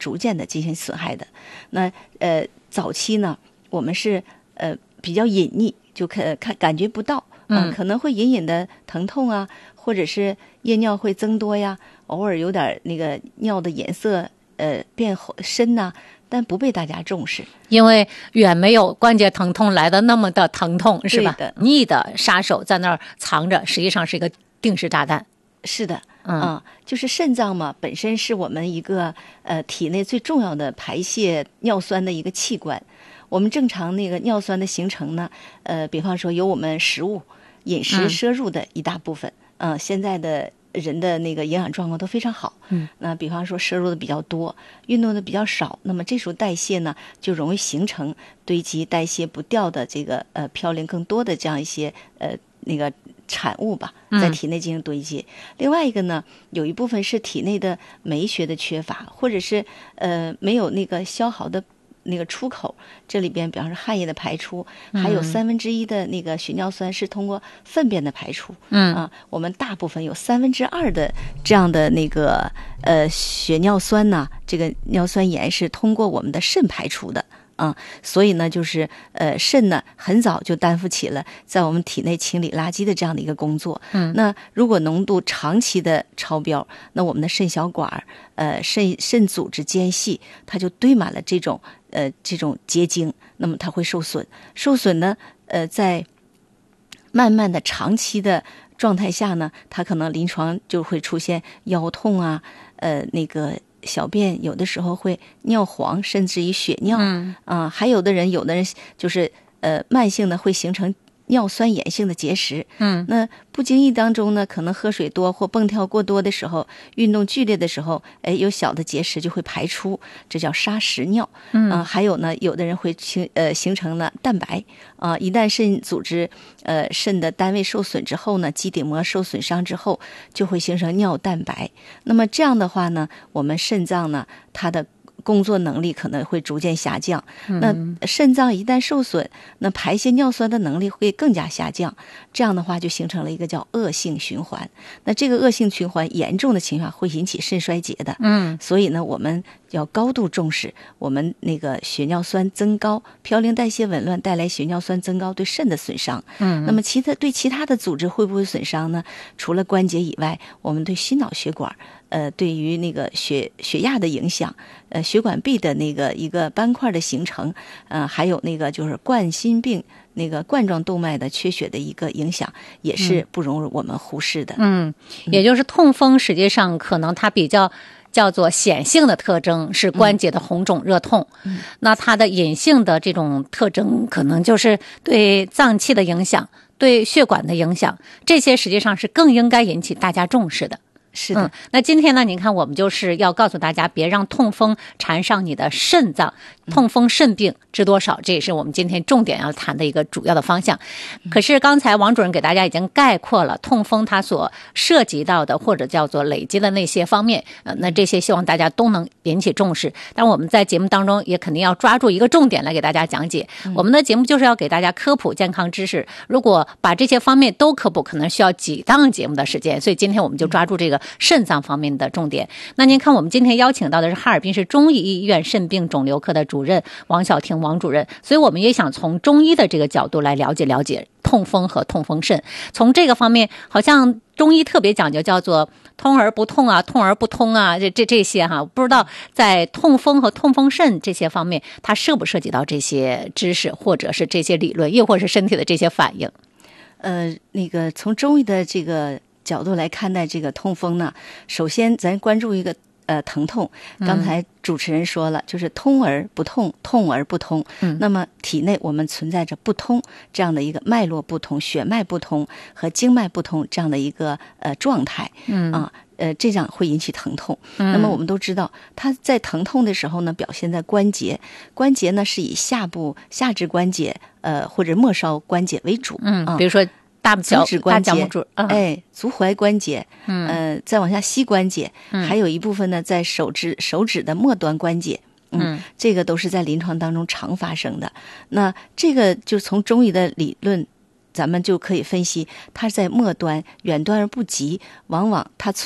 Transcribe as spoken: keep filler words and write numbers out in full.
逐渐的进行损害的。那呃早期呢，我们是呃比较隐匿，就看看感觉不到，嗯、呃，可能会隐隐的疼痛啊，或者是夜尿会增多呀，偶尔有点那个尿的颜色呃变深呐、啊，但不被大家重视， 因为远没有关节疼痛来的那么的疼痛，是吧？ 对的， 逆的杀手在那儿藏着，实际上是一个定时炸弹。 是的， 嗯、 呃，就是肾脏嘛，本身是我们一个呃体内最重要的排泄尿酸的一个器官。我们正常那个尿酸的形成呢，呃，比方说有我们食物饮食摄入的一大部分，嗯、呃，现在的人的那个营养状况都非常好， 嗯， 那比方说摄入的比较多，运动的比较少，那么这时候代谢呢就容易形成堆积代谢不掉的这个呃嘌呤更多的这样一些呃那个产物吧，在体内进行堆积。嗯、另外一个呢，有一部分是体内的酶血的缺乏，或者是呃没有那个消耗的那个出口，这里边比方说汗液的排出，还有三分之一的那个血尿酸是通过粪便的排出。嗯啊，我们大部分有三分之二的这样的那个呃血尿酸呢，这个尿酸盐是通过我们的肾排出的。嗯，所以呢，就是呃，肾呢很早就担负起了在我们体内清理垃圾的这样的一个工作。嗯，那如果浓度长期的超标，那我们的肾小管、呃肾肾组织间隙，它就堆满了这种呃这种结晶，那么它会受损。受损呢，呃，在慢慢的长期的状态下呢，它可能临床就会出现腰痛啊，呃那个。小便有的时候会尿黄，甚至于血尿，嗯啊、呃，还有的人，有的人就是呃慢性的会形成尿酸盐性的结石，嗯，那不经意当中呢，可能喝水多或蹦跳过多的时候，运动剧烈的时候，哎，有小的结石就会排出，这叫砂石尿，嗯、呃，还有呢，有的人会形呃形成了蛋白，啊、呃，一旦肾组织呃肾的单位受损之后呢，基底膜受损伤之后，就会形成尿蛋白。那么这样的话呢，我们肾脏呢，它的工作能力可能会逐渐下降。那肾脏一旦受损，那排泄尿酸的能力会更加下降。这样的话，就形成了一个叫恶性循环。那这个恶性循环严重的情况会引起肾衰竭的。嗯，所以呢，我们要高度重视我们那个血尿酸增高、嘌呤代谢紊乱带来血尿酸增高对肾的损伤。嗯，那么其他对其他的组织会不会损伤呢？除了关节以外，我们对心脑血管。呃，对于那个血血压的影响，呃，血管壁的那个一个斑块的形成，呃，还有那个就是冠心病那个冠状动脉的缺血的一个影响，也是不容我们忽视的。 嗯，也就是痛风实际上可能它比较叫做显性的特征是关节的红肿热痛，嗯、那它的隐性的这种特征可能就是对脏器的影响、对血管的影响，这些实际上是更应该引起大家重视的。 是的、 嗯，那今天呢，您看我们就是要告诉大家，别让痛风缠上你的肾脏，痛风肾病知多少，这也是我们今天重点要谈的一个主要的方向。可是刚才王主任给大家已经概括了痛风它所涉及到的或者叫做累积的那些方面，呃，那这些希望大家都能引起重视。但我们在节目当中也肯定要抓住一个重点来给大家讲解。我们的节目就是要给大家科普健康知识，如果把这些方面都科普，可能需要几档节目的时间，所以今天我们就抓住这个肾脏方面的重点。那您看我们今天邀请到的是哈尔滨市中医医院肾病肿瘤科的主任王晓婷王主任，所以我们也想从中医的这个角度来了解了解痛风和痛风肾。从这个方面，好像中医特别讲究叫做通而不痛啊，痛而不通啊，这这这些哈，不知道在痛风和痛风肾这些方面，它涉不涉及到这些知识，或者是这些理论，又或是身体的这些反应？ 呃，那个从中医的这个角度来看待这个痛风呢，首先咱关注一个呃疼痛。刚才主持人说了，嗯、就是通而不痛，痛而不通。嗯，那么体内我们存在着不通这样的一个脉络不通、血脉不通和经脉不通这样的一个呃状态。嗯啊。呃，这样会引起疼痛。那么我们都知道，它在疼痛的时候呢，表现在关节。关节呢是以下部下肢关节，呃或者末梢关节为主。嗯， 比如说大脚、 指关节， 嗯、 哎，足踝关节，嗯、呃，再往下膝关节，嗯、还有一部分呢在手指手指的末端关节。嗯，这个都是在临床当中常发生的。那这个就从中医的理论。咱们就可以分析，它在末端远端而不及，往往它